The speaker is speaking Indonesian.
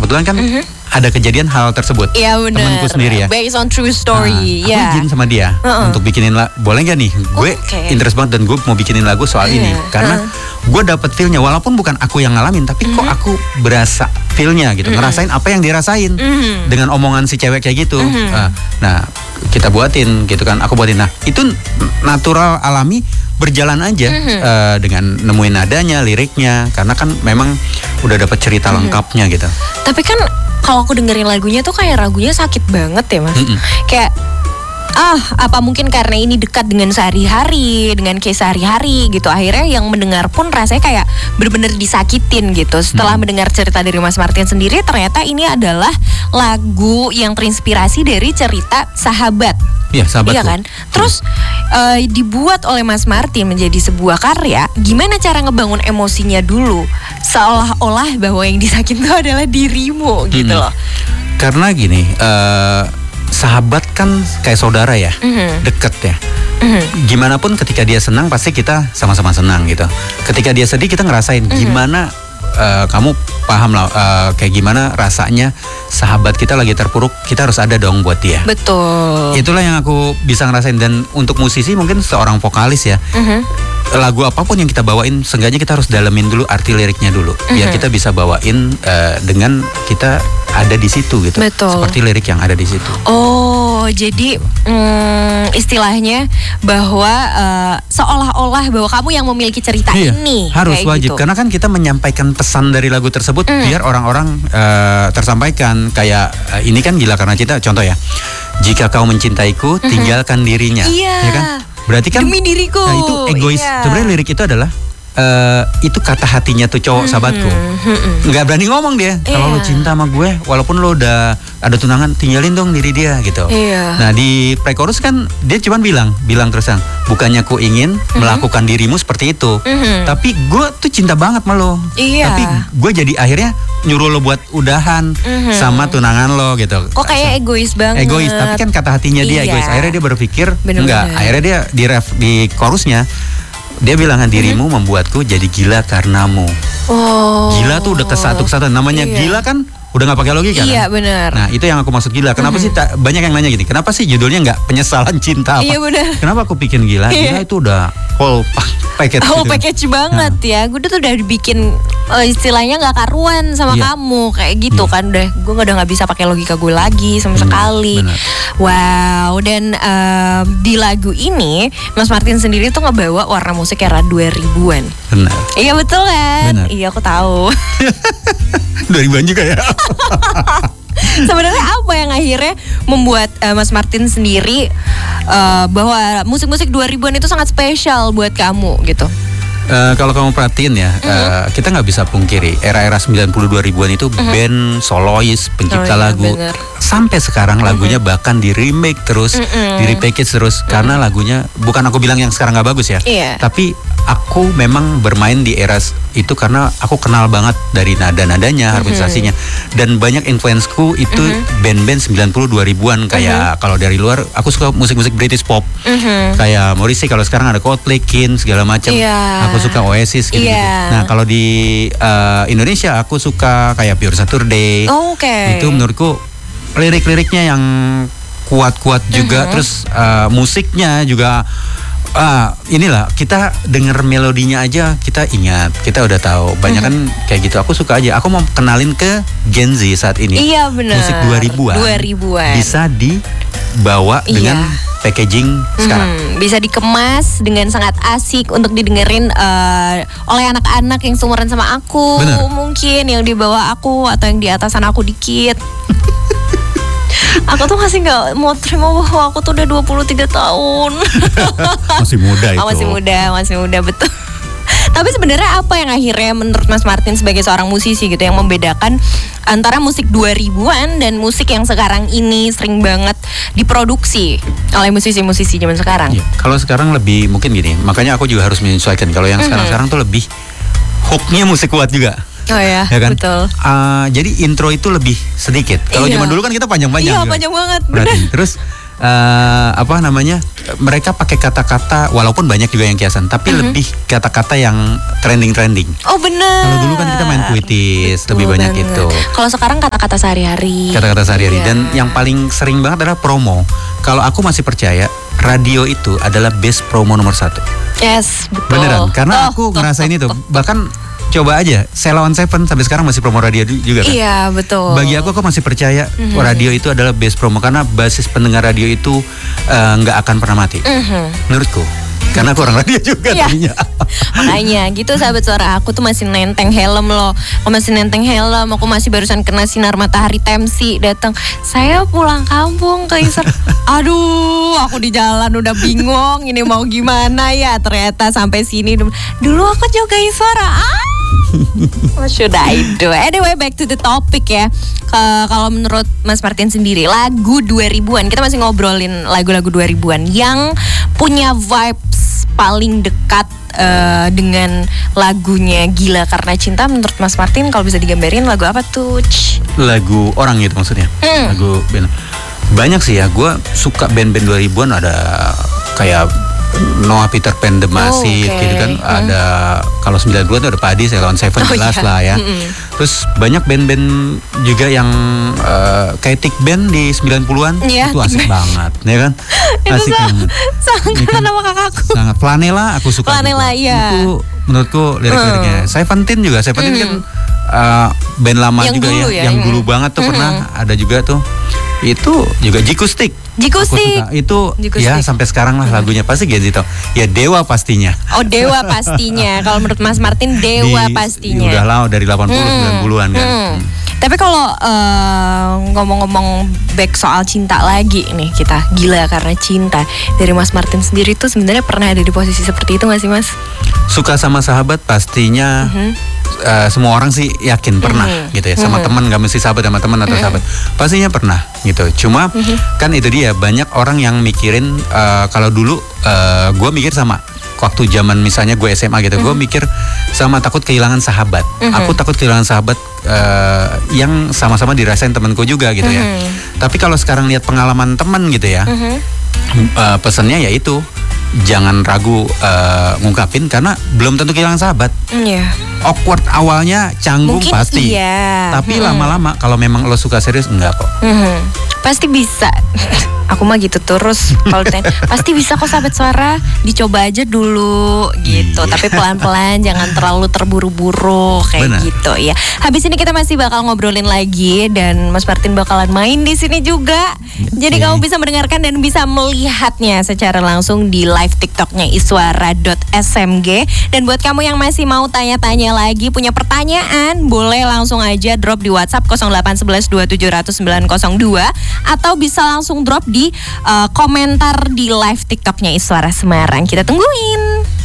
kebetulan kan ada kejadian hal tersebut. Iya benar. Temanku sendiri ya. Based on true story. Aku izin sama dia untuk bikinin boleh nggak nih? Gue interest banget dan gue mau bikinin lagu soal ini karena gue dapet feel-nya walaupun bukan aku yang ngalamin tapi kok aku berasa feel-nya gitu, ngerasain apa yang dirasain dengan omongan si cewek kayak gitu. Nah, kita buatin gitu kan, aku buatin. Nah, itu natural alami berjalan aja dengan nemuin nadanya, liriknya karena kan memang udah dapet cerita lengkapnya gitu. Tapi kan kalau aku dengerin lagunya tuh kayak lagunya sakit banget ya Mas. Kayak apa mungkin karena ini dekat dengan sehari-hari, dengan case sehari-hari gitu. Akhirnya yang mendengar pun rasanya kayak benar-benar disakitin gitu. Setelah mendengar cerita dari Mas Martin sendiri, ternyata ini adalah lagu yang terinspirasi dari cerita sahabat. Iya, sahabatku. Iya kan? Terus dibuat oleh Mas Martin menjadi sebuah karya. Gimana cara ngebangun emosinya dulu? Seolah-olah bahwa yang disakitin itu adalah dirimu gitu loh. Karena gini, sahabat kan kayak saudara ya, deket ya. Gimana pun ketika dia senang pasti kita sama-sama senang gitu. Ketika dia sedih kita ngerasain gimana. Kamu paham lah kayak gimana rasanya sahabat kita lagi terpuruk, kita harus ada dong buat dia. Betul. Itulah yang aku bisa ngerasain. Dan untuk musisi mungkin seorang vokalis ya, lagu apapun yang kita bawain seenggaknya kita harus dalemin dulu arti liriknya dulu, biar kita bisa bawain dengan kita ada di situ gitu. Betul. Seperti lirik yang ada di situ. Oh, jadi istilahnya bahwa seolah-olah bahwa kamu yang memiliki cerita ini. Harus wajib gitu. Karena kan kita menyampaikan pesan dari lagu tersebut biar orang-orang tersampaikan. Kayak ini kan Gila Karena Cinta contoh ya. Jika kau mencintaiku, tinggalkan dirinya. Ya kan? Berarti kan demi diriku. Nah, itu egois. Sebenarnya lirik itu adalah itu kata hatinya tuh cowok sahabatku. Nggak berani ngomong dia. Kalau lo cinta sama gue, walaupun lo udah ada tunangan, tinggalin dong diri dia gitu. Nah di pre-chorus kan dia cuma bilang terusan, bukannya aku ingin melakukan dirimu seperti itu, tapi gue tuh cinta banget sama lo. Tapi gue jadi akhirnya nyuruh lo buat udahan sama tunangan lo gitu. Kok kayak egois banget. Egois, tapi kan kata hatinya dia egois. Akhirnya dia berpikir enggak. Akhirnya dia di chorusnya dia bilang dirimu membuatku jadi gila karenamu. Gila tuh udah kesatu-kesatuan. Namanya gila kan udah nggak pakai logika kan? Iya benar. Nah itu yang aku maksud gila. Kenapa sih banyak yang nanya gini? Kenapa sih judulnya nggak penyesalan cinta? Iya benar. Kenapa aku bikin gila? Gila itu udah whole package. Whole package banget ya. Gue tuh udah dibikin istilahnya nggak karuan sama kamu kayak gitu kan. Gue udah nggak bisa pakai logika gue lagi sama sekali. Benar. Wow. Dan di lagu ini Mas Martin sendiri tuh ngebawa warna musik era 2000-an. Benar. Iya betul kan? Benar. Iya aku tahu. 2000-an juga ya. Sebenarnya apa yang akhirnya membuat Mas Martin sendiri bahwa musik-musik 2000-an itu sangat spesial buat kamu gitu? Kalau kamu perhatiin ya, kita nggak bisa pungkiri era-era 90 2000-an itu band solois, pencipta lagu. Bener. Sampai sekarang lagunya bahkan di remake terus, di repackage terus karena lagunya bukan aku bilang yang sekarang nggak bagus ya. Tapi aku memang bermain di era itu karena aku kenal banget dari nada-nadanya, harmonisasinya, dan banyak influensku itu band-band 90 2000-an kayak kalau dari luar aku suka musik-musik British pop. Kayak Morrissey, kalau sekarang ada Coldplay, Kin, segala macam. Aku suka Oasis gitu. Nah, kalau di Indonesia aku suka kayak Pure Saturday. Itu menurutku lirik-liriknya yang kuat-kuat juga, terus musiknya juga inilah kita denger melodinya aja kita ingat, kita udah tahu. Banyak kan kayak gitu. Aku suka aja. Aku mau kenalin ke Gen Z saat ini. Iya benar. Musik 2000-an bisa dibawa dengan packaging sekarang. Bisa dikemas dengan sangat asik untuk didengerin oleh anak-anak yang seumuran sama aku. Bener. Mungkin yang di bawah aku atau yang di atasan aku dikit. Aku tuh masih gak mau terima bahwa aku tuh udah 23 tahun. Masih muda itu. Masih muda betul. Tapi sebenarnya apa yang akhirnya menurut Mas Martin sebagai seorang musisi gitu yang membedakan antara musik 2000-an dan musik yang sekarang ini sering banget diproduksi oleh musisi-musisi zaman sekarang? Kalau sekarang lebih mungkin gini, makanya aku juga harus menyesuaikan. Kalau yang sekarang tuh lebih hooknya musik kuat juga. Oh ya kan? Betul. Jadi intro itu lebih sedikit. Kalau zaman dulu kan kita panjang-panjang. Iya, panjang banget. Berarti terus apa namanya, mereka pakai kata-kata walaupun banyak juga yang kiasan, tapi lebih kata-kata yang trending. Oh benar. Kalau dulu kan kita main puitis, lebih banyak banget. itu. Kalau sekarang kata-kata sehari-hari. Kata-kata sehari-hari. Dan yang paling sering banget adalah promo. Kalau aku masih percaya radio itu adalah best promo nomor 1. Yes, betul. Beneran, karena aku ngerasain itu. Bahkan coba aja, Sheila on Seven sampai sekarang masih promo radio juga kan? Iya, betul. Bagi aku masih percaya radio itu adalah best promo karena basis pendengar radio itu nggak akan pernah mati. Menurutku. Karena aku orang radio juga tadinya. Makanya gitu sahabat suara, aku tuh masih nenteng helm loh. Aku masih nenteng helm, aku masih barusan kena sinar matahari Temsi datang. Saya pulang kampung ke Isra. Aduh, aku di jalan udah bingung ini mau gimana ya. Ternyata sampai sini dulu aku juga Isra. What should I do? Anyway, back to the topic ya. Kalau menurut Mas Martin sendiri, lagu 2000-an, kita masih ngobrolin lagu-lagu 2000-an yang punya vibes paling dekat dengan lagunya Gila Karena Cinta. Menurut Mas Martin kalau bisa digambarin lagu apa tuh? Lagu orang gitu maksudnya? Lagu band. Banyak sih ya, gue suka band-band 2000-an, ada kayak Noah Peter Pan The Massive gitu kan, ada kalau 90-an tuh ada Padi, Sheila on Seven jelas lah ya. Terus banyak band-band juga yang kayak Tick Band di 90-an itu asik banget, ya kan? Asik banget. Sangat nama kakakku. Sangat Flanela aku suka. Flanela iya. Itu menurutku lirik-liriknya. Seventeen juga, Seventeen kan band lama yang juga dulu yang dulu banget tuh pernah ada juga tuh. Itu juga Jikustik. Itu ya sampai sekarang lah lagunya pasti gitu. Ya Dewa pastinya. Oh Dewa pastinya. Kalau menurut Mas Martin Dewa pastinya. Udah lama dari 80 90-an kan. Tapi kalau ngomong-ngomong back soal cinta lagi nih, kita Gila Karena Cinta, dari Mas Martin sendiri tuh sebenarnya pernah ada di posisi seperti itu gak sih Mas? Suka sama sahabat pastinya. Semua orang sih yakin pernah gitu ya, sama teman, nggak mesti sahabat sama teman atau sahabat, pastinya pernah gitu. Cuma kan itu dia, banyak orang yang mikirin kalau dulu gue mikir sama waktu zaman misalnya gue SMA gitu, gue mikir sama takut kehilangan sahabat. Aku takut kehilangan sahabat yang sama-sama dirasain temanku juga gitu ya. Tapi kalau sekarang lihat pengalaman teman gitu ya, pesannya yaitu jangan ragu ngungkapin karena belum tentu kehilangan sahabat. Awkward awalnya, canggung mungkin pasti. Tapi lama-lama kalau memang lo suka serius, enggak kok. Pasti bisa. Aku mah gitu terus. Kalau pasti bisa kok sahabat suara, dicoba aja dulu gitu. Tapi pelan-pelan, jangan terlalu terburu-buru kayak gitu ya. Habis ini kita masih bakal ngobrolin lagi dan Mas Martin bakalan main di sini juga. Jadi kamu bisa mendengarkan dan bisa melihatnya secara langsung di live TikToknya iswara.smg. Dan buat kamu yang masih mau tanya-tanya lagi, punya pertanyaan, boleh langsung aja drop di WhatsApp 0811 2700 902 atau bisa langsung drop di komentar di live TikToknya Iswara Semarang. Kita tungguin.